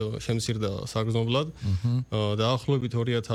შემცირდა საგრძნობლად. დაახლოებით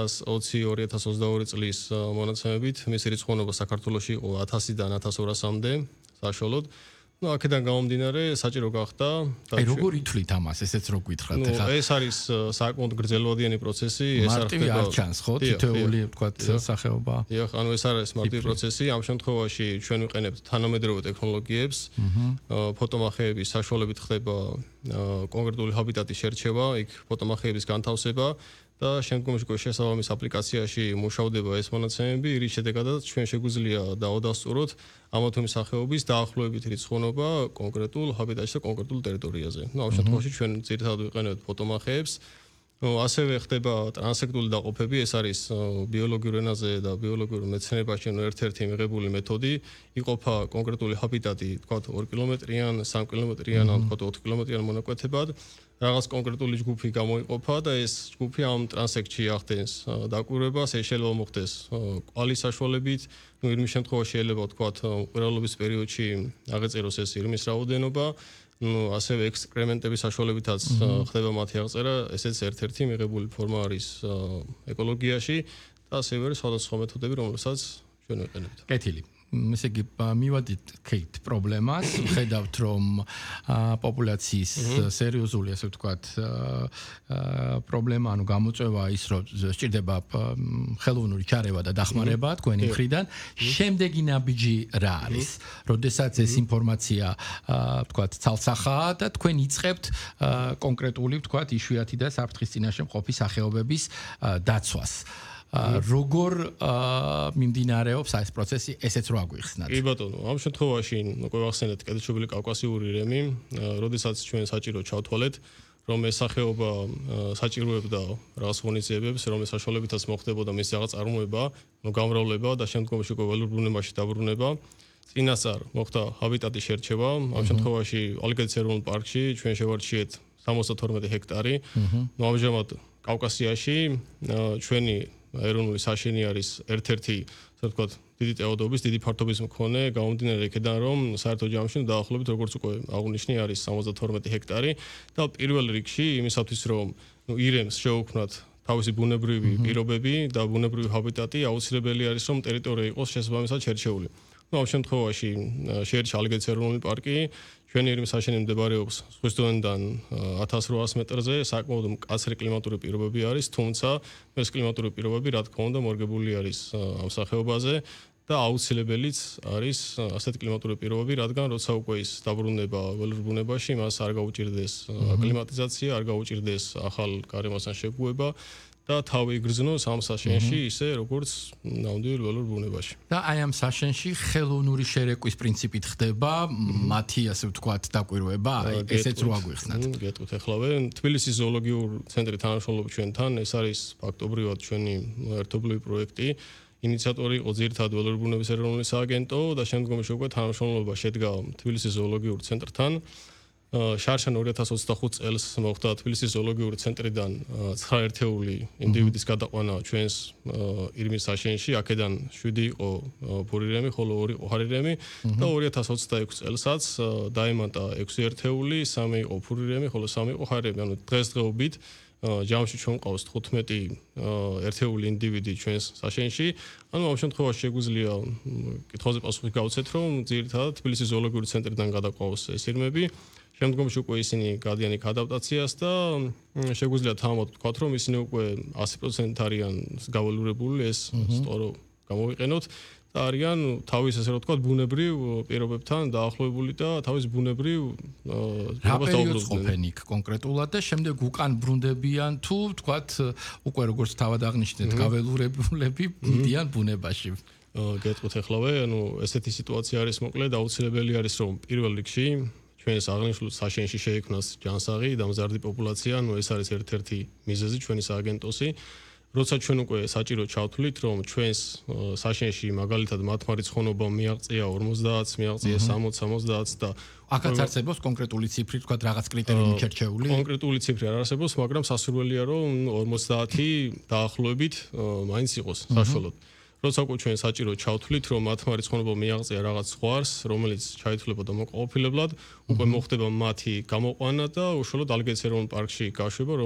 2020-2022 წლის მონაცემებით მისი რიცხოვნობა საქართველოში იყო 1000-დან 1200-მდე საშუალოდ. აქედან გამომდინარე საჭირო გახდა როგორ ითვლით ამას, ესეც რო გითხრათ ხა. ეს არის საკმაოდ გრძელვადიანი პროცესი, ეს არ ხდება. მარტივი არ ჩანს, ხო, თითოეული ვთქვათ სახეობა. დიახ, ანუ ეს არის მარტივი პროცესი. ამ შემთხვევაში ჩვენ ვიყენებთ თანამედროვე ტექნოლოგიებს. ფოტომახეების საშუალებით ხდება კონკრეტული ჰაბიტატის შერჩევა, იქ ფოტომახეების განთავსება და შემდგომში შესაბამის აპლიკაციაში მუშავდება ეს მონაცემები, რის შედეგადაც ჩვენ შეგვიძლია დავადასტუროთ ამა თუ იმ სახეობის დაახლოებით რიცხოვნობა კონკრეტულ ჰაბიტატში და კონკრეტულ ტერიტორიაზე. ამ შემთხვევაში ჩვენ ძირითადად ვიყენებთ ფოტომახეებს. ასევე ხდება ტრანსექტული დაყოფები, ეს არის ბიოლოგიურ ენაზე და ბიოლოგიურ მეცნიერებაში ერთ-ერთი მიღებული მეთოდი. იყოფა კონკრეტული ჰაბიტატი, თქვათ 2 კილომეტრიან, 3 კილომეტრიან, ან თქვათ 4 კილომეტრიან მონაკვეთებად. რაღაც კონკრეტული ჯგუფი გამოიყოფა და ეს ჯგუფი ამ ტრანსექტში ახდენს დაკვირვებას, ეს შეიძლება მოხდეს კვალის საშუალებით, ირმის შემთხვევაში შეიძლება თქვათ ყვირალობის პერიოდში აღეწეროს ეს ირმის რაოდენობა. ასევე ექსკრემენტების საშუალებითაც ხდება მათი აღწერა, ესეც ერთ-ერთი მიღებული ფორმა არის ეკოლოგიაში და ასევე სხვადასხვა მეთოდები, რომელსაც ჩვენ ვიყენებთ. კეთილი. ესე იგი მივადით კეთ პრობლემას, ხედავთ რომ პოპულაციის სერიოზული ასე ვთქვათ პრობლემა, ანუ გამოწვევა ის რომ სჭირდება ხელოვნური ჩარევა და დახმარება თქვენი მხრიდან. შემდეგი ნაბიჯი რა არის? როდესაც ეს ინფორმაცია ვთქვათ ცალსახაა და თქვენ იწყებთ კონკრეტული ვთქვათ იშვიათი და საფრთხის წინაშე მყოფი სახეობების დაცვას. როგორ მიმდინარეობს ეს პროცესი, ესეც რო აგვიხსნათ. კი ბატონო, ამ შემთხვევაში უკვე ვახსენეთ კედელშობილი კავკასიური რემი, როდესაც ჩვენ საჭირო ჩავთვალეთ, რომ ეს სახეობა საჭიროებდა რაღაც ღონისძიებებს, რომლის საშუალებითაც მოხდებოდა მის რაღაც წარმოება, გამრავლება და შემდგომში უკვე ველურ ბუნებაში დაბრუნება. წინასწარ მოხდა ჰაბიტატის შერჩევა, ამ შემთხვევაში ალგეთის ეროვნულ პარკში ჩვენ შევარჩიეთ 72 ჰექტარი. ამჟამად კავკასიაში ჩვენი ეროვნული საშენი არის ერთ-ერთი, ასე ვთქვათ, დიდი ტეოდობის, დიდი ფართობის მქონე, გამომდინარე იქედან, რომ საერთო ჯამში დაახლოებით როგორც უკვე აღნიშნე არის 72 ჰექტარი და პირველ რიგში იმისათვის, რომ ირემს შეუქმნათ თავისი ბუნებრივი პირობები და ბუნებრივი ჰაბიტატი, აუცილებელი არის, რომ ტერიტორია იყოს შესაბამისად შერჩეული. ამ შემთხვევაში შეერჩა ალგეთის ეროვნული პარკი, ჩვენი ირმის საშენი მდებარეობს ზღვის დონიდან 1800 მეტრზე, საკმაოდ მკაცრი კლიმატური პირობები არის, თუმცა ეს კლიმატური პირობები, რა თქმა უნდა, მორგებული არის ამ სახეობაზე და აუცილებელიც არის ასეთი კლიმატური პირობები, რადგან როცა უკვე ის დაბრუნება ველურ ბუნებაში, მას არ გაუჭირდეს აკლიმატიზაცია, არ გაუჭირდეს ახალ გარემოსთან შეგუება და თავი იგრძნოს ამ საშენში ისე როგორც ნამდვილ ველურ ბუნებაში. და აი ამ საშენში ხელოვნური შერეკვის პრინციპით ხდება მათი ასე ვთქვათ დაკვირვება, ესეც რო აგვიხსნათ. გეტყვით ახლავე, თბილისის ზოოლოგიურ ცენტრი თანამშრომლობს ჩვენთან, ეს არის ფაქტობრივად ჩვენი ერთობლივი პროექტი. ინიციატორი იყო ძირითადად ველური ბუნების ეროვნული სააგენტო და შემდგომში უკვე თანამშრომლობა შედგა თბილისის ზოოლოგიურ ცენტრთან. შარშან 2025 წელს მოხდა თბილისის ზოოლოგიური ცენტრიდან 9 ერთეული ინდივიდის გადაყვანა ჩვენს ირმის საშენში, აქედან 7 იყო ფურირემი, ხოლო 2 იყო ჰარირემი და 2026 წელსაც დაემატა 6 ერთეული, 3 იყო ფურირემი, ხოლო 3 იყო ჰარირემი. ანუ დღესდღეობით ჯამში ჩვენ ყავს 15 ერთეული ინდივიდი ჩვენს საშენში. ანუ ამ შემთხვევაში შეგვიძლია კითხვაზე პასუხი გავცეთ, რომ ძირითადად თბილისის ზოოლოგიური ცენტრიდან გადაყვავს ეს ირმები. შემდგომში უკვე ისინი გადიან იქ ადაპტაციას და შეგვიძლია თამამად ვთქვათ, რომ ისინი უკვე 100% არიან გავალურებული, ეს სწორო გამოვიყენოთ და არიან თავის ესე რომ ვთქვათ ბუნებრივ პირობებთან დაახლოებული და თავის ბუნებრივ დაბრუნებენ იქ კონკრეტულად და შემდეგ უკან ბრუნდებიან თუ ვთქვათ უკვე როგორც თავად აღნიშნეთ გავალურებულები მიდიან ბუნებაში. გეტყვით ახლავე, ანუ ესეთი სიტუაცია არის მოკლედ აუცილებელი არის რომ პირველ რიგში ჩვენს აღნიშნულ საშენში შეიქმნას ჯანსაღი და მზარდი პოპულაცია, ანუ ეს არის ერთ-ერთი მიზეზი ჩვენი სააგენტოსი. როცა ჩვენ უკვე საჭირო ჩავთვლით, რომ ჩვენს საშენში მაგალითად მათმა რიცხოვნობამ მიაღწია 50, მიაღწია 60, 70 და აქაც არსებობს კონკრეტული ციფრი, თქვა რაღაც კრიტერიუმი შერჩეული. კონკრეტული ციფრი არ არსებობს, მაგრამ სასურველია რომ 50 დაახლოებით მაინც იყოს საშუალოდ. როცა უკვე ჩვენ საჭირო ჩავთვლით, რომ მათმა რიცხოვნობა მიაღწია რაღაც ზღვარს, რომელიც ჩაითვლებოდა მოყოლფილებლად, უკვე მოხდება მათი გამოყვანა და უშუალოდ ალგეთის ეროვნულ პარკში გაშვება,